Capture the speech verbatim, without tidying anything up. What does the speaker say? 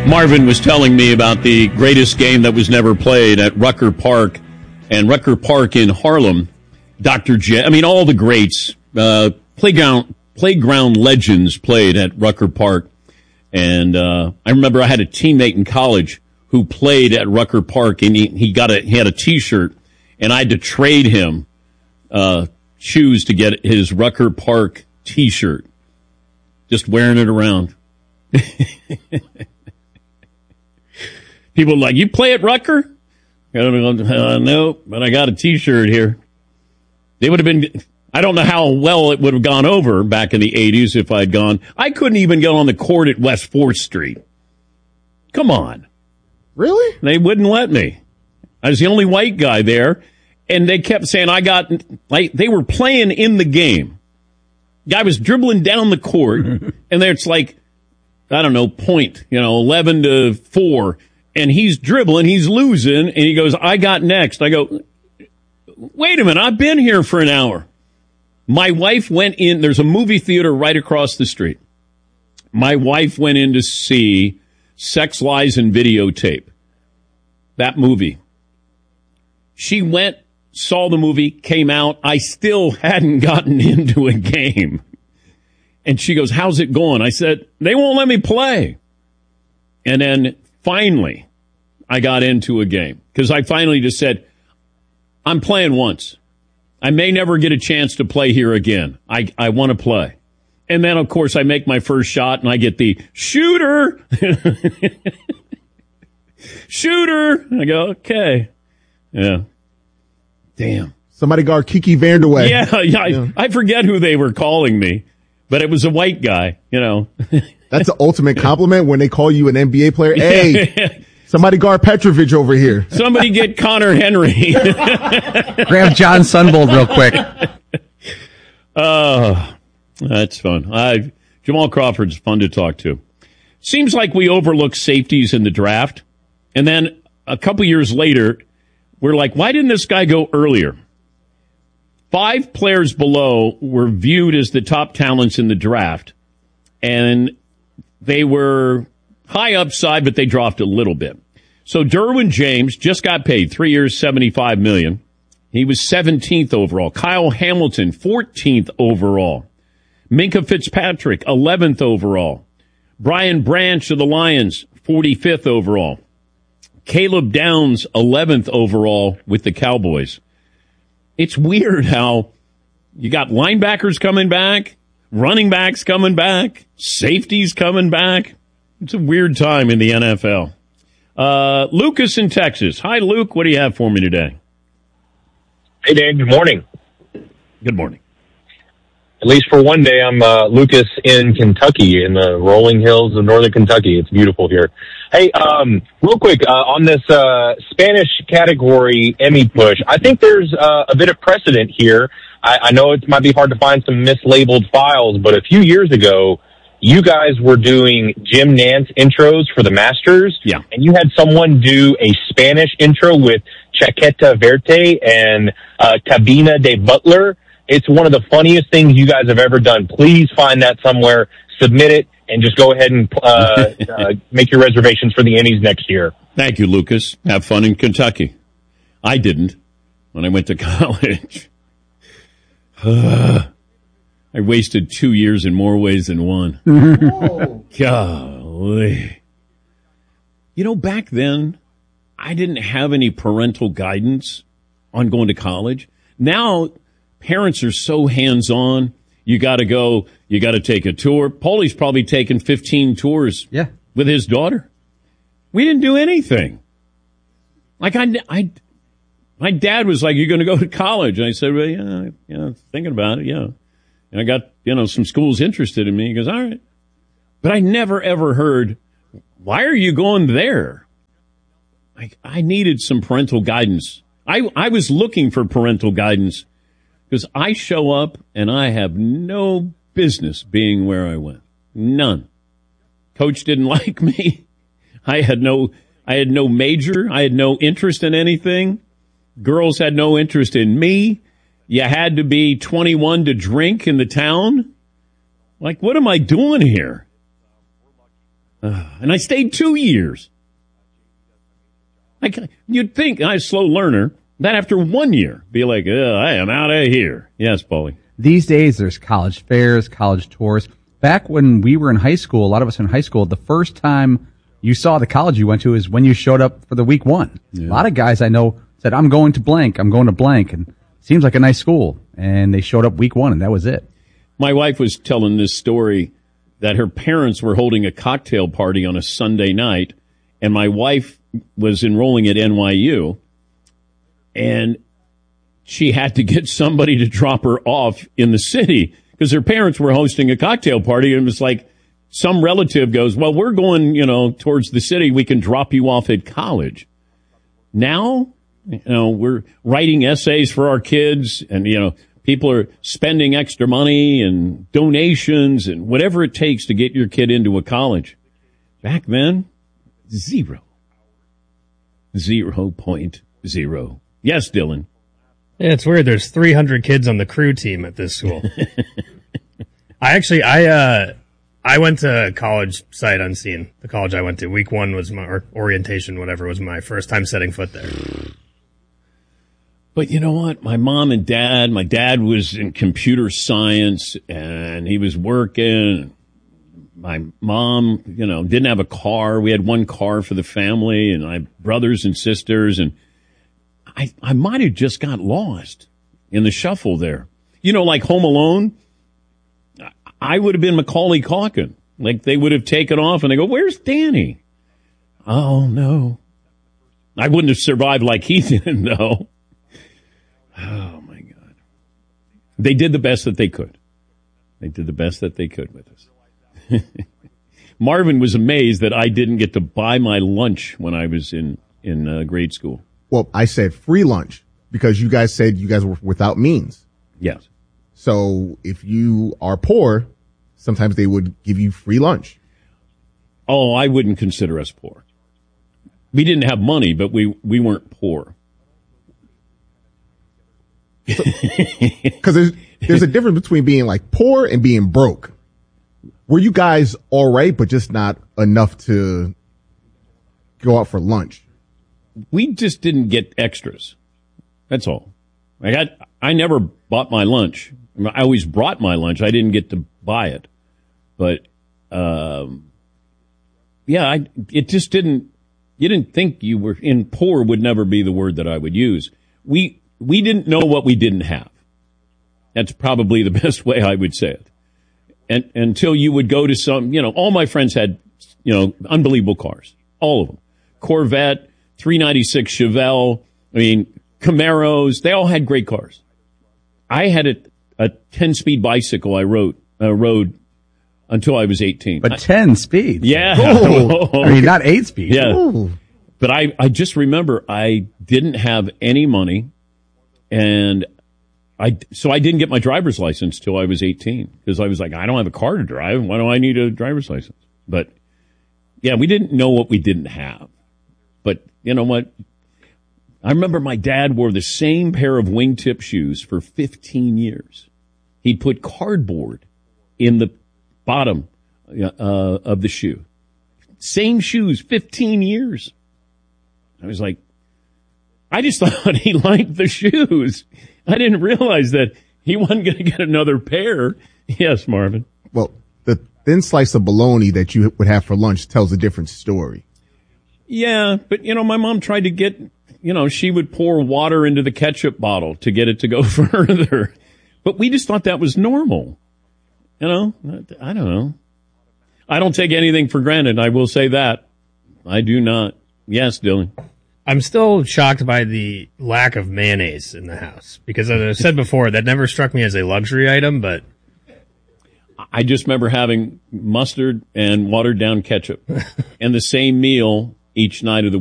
Marvin was telling me about the greatest game that was never played at Rucker Park, and Rucker Park in Harlem. Doctor J, I mean, all the greats, uh, playground, playground legends played at Rucker Park. And, uh, I remember I had a teammate in college who played at Rucker Park, and he, he got a, he had a t-shirt, and I had to trade him, uh, shoes to get his Rucker Park t-shirt. Just wearing it around. People are like, you play at Rucker? Uh, no, but I got a t-shirt here. They would have been, I don't know how well it would have gone over back in the eighties if I'd gone. I couldn't even get on the court at West fourth Street. Come on. Really? They wouldn't let me. I was the only white guy there, and they kept saying I got, like, they were playing in the game. Guy was dribbling down the court, and it's like, I don't know, point, you know, eleven to four. And he's dribbling, he's losing, and he goes, I got next. I go, wait a minute, I've been here for an hour. My wife went in, there's a movie theater right across the street. My wife went in to see Sex, Lies, and Videotape. That movie. She went, saw the movie, came out. I still hadn't gotten into a game. And she goes, how's it going? I said, they won't let me play. And then finally, I got into a game because I finally just said, I'm playing once. I may never get a chance to play here again. I, I want to play. And then, of course, I make my first shot and I get the shooter. Shooter. I go, okay. Yeah. Damn. Somebody guard Kiki Vanderway. Yeah, yeah, yeah. I, I forget who they were calling me, but it was a white guy, you know. That's the ultimate compliment when they call you an N B A player. Hey, somebody guard Petrovic over here. Somebody get Connor Henry. Grab John Sunbold real quick. Oh, that's fun. I, Jamal Crawford's fun to talk to. Seems like we overlook safeties in the draft. And then a couple years later, we're like, why didn't this guy go earlier? Five players below were viewed as the top talents in the draft. And they were high upside, but they dropped a little bit. So Derwin James just got paid three years, seventy-five million dollars. He was seventeenth overall. Kyle Hamilton, fourteenth overall. Minkah Fitzpatrick, eleventh overall. Brian Branch of the Lions, forty-fifth overall. Caleb Downs, eleventh overall with the Cowboys. It's weird how you got linebackers coming back, running backs coming back, safeties coming back. It's a weird time in the N F L. Uh, Lucas in Texas. Hi, Luke. What do you have for me today? Hey, Dan. Good morning. Good morning. At least for one day, I'm uh, Lucas in Kentucky, in the rolling hills of northern Kentucky. It's beautiful here. Hey, um, real quick, uh, on this uh, Spanish category Emmy push, I think there's uh, a bit of precedent here. I, I know it might be hard to find some mislabeled files, but a few years ago, you guys were doing Jim Nantz intros for the Masters. Yeah. And you had someone do a Spanish intro with Chaqueta Verte and uh, Cabina de Butler. It's one of the funniest things you guys have ever done. Please find that somewhere, submit it, and just go ahead and uh, uh, make your reservations for the Emmys next year. Thank you, Lucas. Have fun in Kentucky. I didn't when I went to college. I wasted two years in more ways than one. Golly. You know, back then, I didn't have any parental guidance on going to college. Now, parents are so hands-on. You got to go. You got to take a tour. Paulie's probably taken fifteen tours yeah. with his daughter. We didn't do anything. Like, I, I, my dad was like, you're going to go to college. And I said, well, yeah, yeah, thinking about it, yeah. And I got, you know, some schools interested in me. He goes, all right. But I never, ever heard, why are you going there? Like, I needed some parental guidance. I, I was looking for parental guidance because I show up and I have no business being where I went. None. Coach didn't like me. I had no, I had no major. I had no interest in anything. Girls had no interest in me. You had to be twenty-one to drink in the town. Like, what am I doing here? Uh, and I stayed two years. I, you'd think, I'm a slow learner, that after one year, be like, oh, I am out of here. Yes, Paulie. These days, there's college fairs, college tours. Back when we were in high school, a lot of us in high school, the first time you saw the college you went to is when you showed up for the week one. Yeah. A lot of guys I know said, I'm going to blank, I'm going to blank, and seems like a nice school. And they showed up week one, and that was it. My wife was telling this story that her parents were holding a cocktail party on a Sunday night, and my wife was enrolling at N Y U, and she had to get somebody to drop her off in the city because her parents were hosting a cocktail party, and it was like some relative goes, well, we're going, you know, towards the city. We can drop you off at college. Now, you know, we're writing essays for our kids, and, you know, people are spending extra money and donations and whatever it takes to get your kid into a college. Back then, zero. Zero point zero. Yes, Dylan. Yeah, it's weird. There's three hundred kids on the crew team at this school. I actually, I, uh, I went to college sight unseen. The college I went to. Week one was my, or orientation, whatever, was my first time setting foot there. But you know what? My mom and dad, my dad was in computer science and he was working. My mom, you know, didn't have a car. We had one car for the family, and I had brothers and sisters, and I, I might have just got lost in the shuffle there. You know, like Home Alone, I would have been Macaulay Culkin. Like, they would have taken off, and they go, where's Danny? Oh, no. I wouldn't have survived like he did, though. Oh, my God. They did the best that they could. They did the best that they could with us. Marvin was amazed that I didn't get to buy my lunch when I was in, in uh, grade school. Well, I said free lunch because you guys said you guys were without means. Yes. So if you are poor, sometimes they would give you free lunch. Oh, I wouldn't consider us poor. We didn't have money, but we, we weren't poor. Because there's, there's a difference between being like poor and being broke. Were you guys all right, but just not enough to go out for lunch? We just didn't get extras. That's all. I got, I never bought my lunch. I always brought my lunch. I didn't get to buy it. But, um, yeah, I, it just didn't, you didn't think you were in poor would never be the word that I would use. We, we didn't know what we didn't have. That's probably the best way I would say it. And until you would go to some, you know, all my friends had, you know, unbelievable cars. All of them. Corvette, three ninety-six Chevelle, I mean, Camaros, they all had great cars. I had a, a ten-speed bicycle I rode, uh, rode until I was eighteen. But ten speed? Yeah. Oh. I mean, not eight speed. Yeah. Ooh. But I, I just remember I didn't have any money, and I, so I didn't get my driver's license till I was eighteen because I was like, I don't have a car to drive. Why do I need a driver's license? But yeah, we didn't know what we didn't have. But you know what? I remember my dad wore the same pair of wingtip shoes for fifteen years. He put cardboard in the bottom uh, of the shoe. Same shoes, fifteen years. I was like, I just thought he liked the shoes. I didn't realize that he wasn't going to get another pair. Yes, Marvin. Well, the thin slice of bologna that you would have for lunch tells a different story. Yeah, but, you know, my mom tried to get, you know, she would pour water into the ketchup bottle to get it to go further. But we just thought that was normal. You know, I don't know. I don't take anything for granted. I will say that. I do not. Yes, Dylan. I'm still shocked by the lack of mayonnaise in the house because, as I said before, that never struck me as a luxury item, but I just remember having mustard and watered down ketchup and the same meal each night of the